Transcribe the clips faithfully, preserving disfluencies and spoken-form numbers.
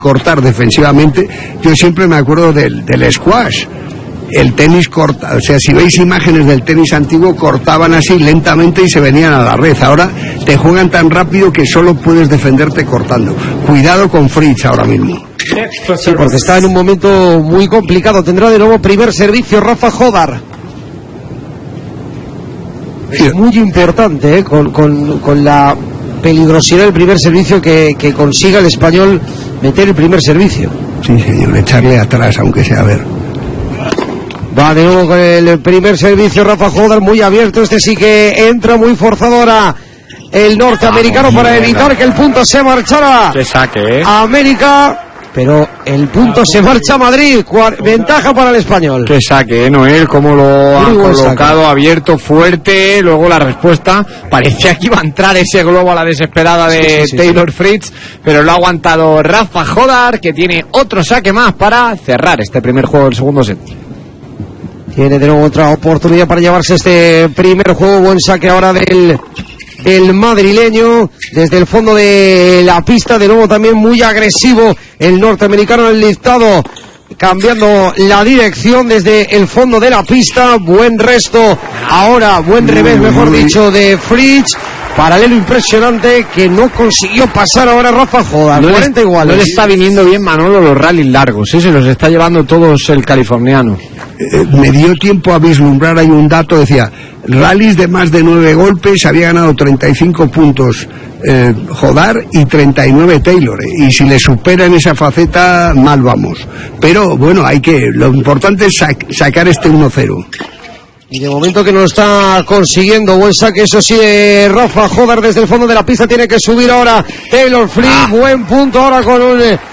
cortar defensivamente. Yo siempre me acuerdo del, del squash. El tenis corta, o sea, si veis imágenes del tenis antiguo, cortaban así lentamente y se venían a la red. Ahora te juegan tan rápido que solo puedes defenderte cortando. Cuidado con Fritz ahora mismo. Sí, porque está en un momento muy complicado. Tendrá de nuevo primer servicio Rafa Jódar. Es muy importante, ¿eh? con, con, con la peligrosidad del primer servicio que, que consiga el español meter el primer servicio. Sí, señor, echarle atrás, aunque sea a ver. Va de nuevo con el primer servicio Rafa Jódar, muy abierto. Este sí que entra muy forzado ahora el norteamericano ah, para evitar que el punto se marchara. Que saque, ¿eh? A América. Pero el punto se marcha a Madrid. Ventaja para el español. Que saque, ¿eh, Noel? Como lo ha colocado, abierto, fuerte. Luego la respuesta. Parecía que iba a entrar ese globo a la desesperada de sí, sí, sí, Taylor sí. Fritz. Pero lo ha aguantado Rafa Jódar, que tiene otro saque más para cerrar este primer juego del segundo set. Tiene de nuevo otra oportunidad para llevarse este primer juego. Buen saque ahora del, del madrileño. Desde el fondo de la pista. De nuevo también muy agresivo el norteamericano en el listado. Cambiando la dirección desde el fondo de la pista. Buen resto. Ahora buen revés, mejor dicho, de Fritz. Paralelo impresionante que no consiguió pasar ahora Rafa Jódar. No cuarenta le, iguales. No le está viniendo bien, Manolo, los rallies largos. ¿eh? Se los está llevando todos el californiano. Eh, me dio tiempo a vislumbrar ahí un dato. Decía, rallies de más de nueve golpes, había ganado treinta y cinco puntos eh, Jódar y treinta y nueve Taylor. Eh, y si le supera en esa faceta, mal vamos. Pero bueno, hay que, lo importante es sac, sacar este uno cero. Y de momento que no lo está consiguiendo. Buen saque, eso sí, de Rafa Jódar desde el fondo de la pista. Tiene que subir ahora Taylor Fritz. Ah. Buen punto ahora con un, el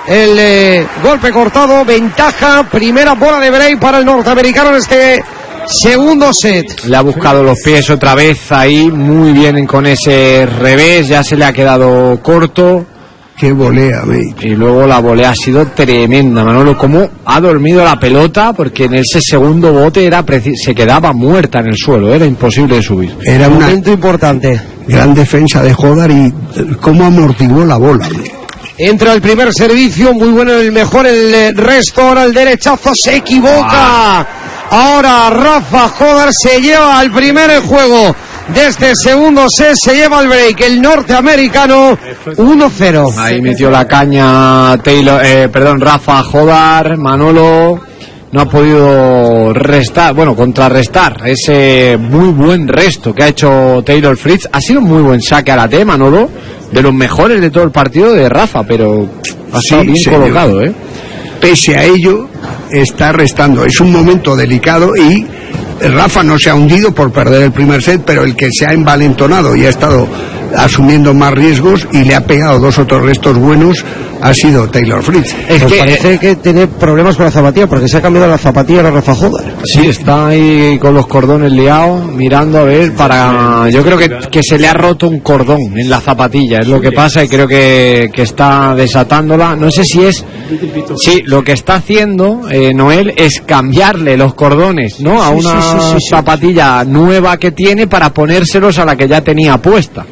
eh, golpe cortado. Ventaja, primera bola de break para el norteamericano en este segundo set. Le ha buscado los pies otra vez ahí. Muy bien con ese revés. Ya se le ha quedado corto. Qué volea, mate. Y luego la volea ha sido tremenda, Manolo. Cómo ha dormido la pelota, porque en ese segundo bote era preci- se quedaba muerta en el suelo, era imposible de subir. Era un momento importante. Gran defensa de Jódar y cómo amortiguó la bola. Entra el primer servicio, muy bueno, el mejor, el resto, ahora el derechazo, se equivoca. Ah. Ahora Rafa Jódar se lleva al primer juego. De este segundo set se lleva el break el norteamericano uno cero. Ahí metió la caña Taylor, eh, perdón, Rafa Jódar. Manolo no ha podido restar, bueno, contrarrestar ese muy buen resto que ha hecho Taylor Fritz. Ha sido un muy buen saque a la T, Manolo, de los mejores de todo el partido de Rafa, pero ha estado sí, bien señor. colocado, ¿eh? Pese a ello, está restando. Es un momento delicado y Rafa no se ha hundido por perder el primer set, pero el que se ha envalentonado y ha estado asumiendo más riesgos y le ha pegado dos otros restos buenos ha sido Taylor Fritz. Es que parece que tiene problemas con la zapatilla, porque se ha cambiado la zapatilla a Rafa Jódar. Sí, está ahí con los cordones liados, mirando a ver para... Yo creo que, que se le ha roto un cordón en la zapatilla, es lo que pasa, y creo que, que está desatándola. No sé si es... Sí, lo que está haciendo eh, Noel es cambiarle los cordones, ¿no? A una sí, sí, sí, sí, zapatilla nueva que tiene para ponérselos a la que ya tenía puesta.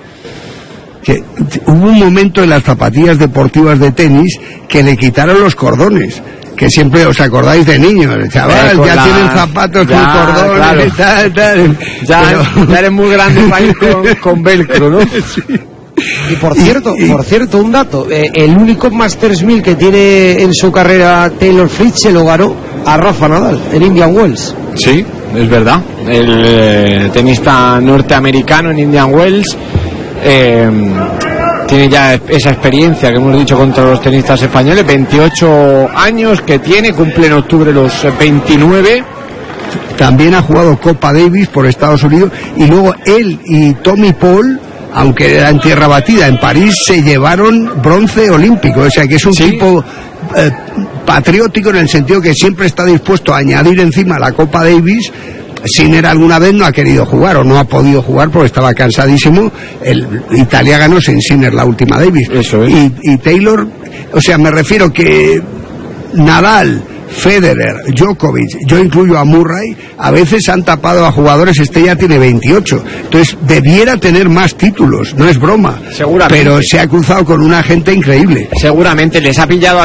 Que hubo un momento en las zapatillas deportivas de tenis que le quitaron los cordones, que siempre os acordáis de niños, el chaval, ya la... tienen zapatos ya, con cordones, claro. tal, tal. Ya, Pero... ya eres muy grande para ir con, con velcro, ¿no? Sí. Y por cierto, y, y... por cierto, un dato, eh, el único Masters mil que tiene en su carrera Taylor Fritz se lo ganó a Rafa Nadal en Indian Wells. Sí, es verdad, el eh, tenista norteamericano en Indian Wells. Eh, tiene ya esa experiencia que hemos dicho contra los tenistas españoles, veintiocho años que tiene, cumple en octubre los veintinueve. También ha jugado Copa Davis por Estados Unidos, y luego él y Tommy Paul, aunque era en tierra batida, en París se llevaron bronce olímpico, o sea que es un ¿Sí? tipo eh, patriótico en el sentido que siempre está dispuesto a añadir encima la Copa Davis. Sinner alguna vez no ha querido jugar o no ha podido jugar porque estaba cansadísimo. El Italia ganó sin Sinner la última Davis. Eso es. Y, y Taylor, o sea, me refiero que Nadal, Federer, Djokovic, yo incluyo a Murray, a veces han tapado a jugadores, este ya tiene veintiocho, entonces debiera tener más títulos, no es broma, seguramente, pero se ha cruzado con una gente increíble. Seguramente les ha pillado